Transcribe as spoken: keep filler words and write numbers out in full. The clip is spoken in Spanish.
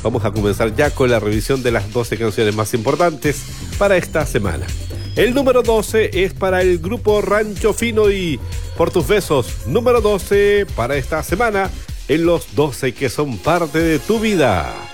Vamos a comenzar ya con la revisión de las doce canciones más importantes para esta semana. El número doce es para el grupo Rancho Fino y Por tus besos. Número doce para esta semana en los doce que son parte de tu vida.